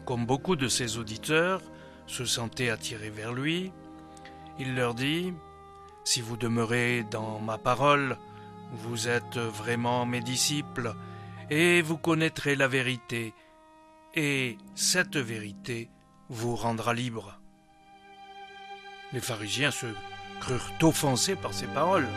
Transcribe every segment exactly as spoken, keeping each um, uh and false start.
comme beaucoup de ses auditeurs, se sentaient attirés vers lui, il leur dit « Si vous demeurez dans ma parole, vous êtes vraiment mes disciples, et vous connaîtrez la vérité, et cette vérité vous rendra libre. » Les pharisiens se crurent offensés par ces paroles,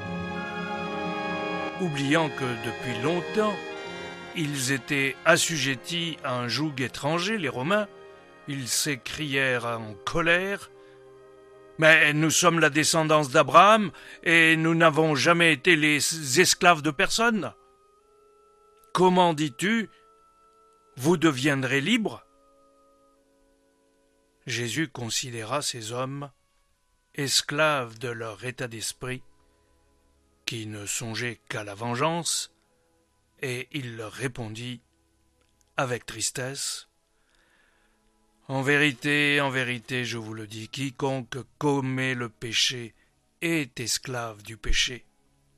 oubliant que depuis longtemps, ils étaient assujettis à un joug étranger, les Romains. Ils s'écrièrent en colère « Mais nous sommes la descendance d'Abraham et nous n'avons jamais été les esclaves de personne. Comment dis-tu, vous deviendrez libres ?» Jésus considéra ces hommes esclaves de leur état d'esprit, qui ne songeaient qu'à la vengeance, et il leur répondit avec tristesse « En vérité, en vérité, je vous le dis, quiconque commet le péché est esclave du péché. »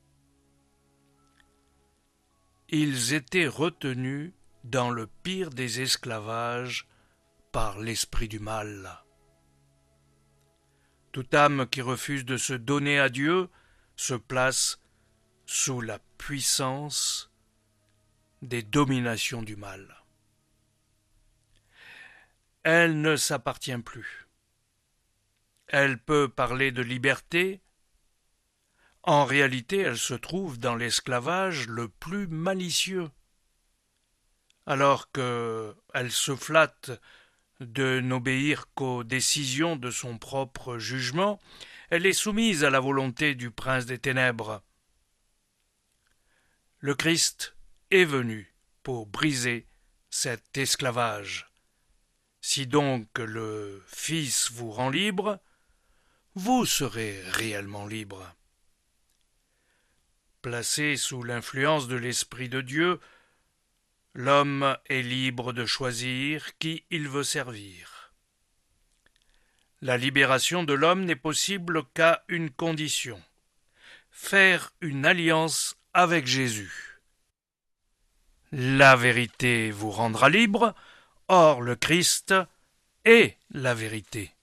Ils étaient retenus dans le pire des esclavages par l'esprit du mal. Toute âme qui refuse de se donner à Dieu se place sous la puissance des dominations du mal. Elle ne s'appartient plus. Elle peut parler de liberté. En réalité, elle se trouve dans l'esclavage le plus malicieux. Alors qu'elle se flatte de n'obéir qu'aux décisions de son propre jugement, elle est soumise à la volonté du prince des ténèbres. Le Christ est venu pour briser cet esclavage. Si donc le Fils vous rend libre, vous serez réellement libre. Placé sous l'influence de l'Esprit de Dieu, l'homme est libre de choisir qui il veut servir. La libération de l'homme n'est possible qu'à une condition: faire une alliance avec Jésus. La vérité vous rendra libre, or le Christ est la vérité.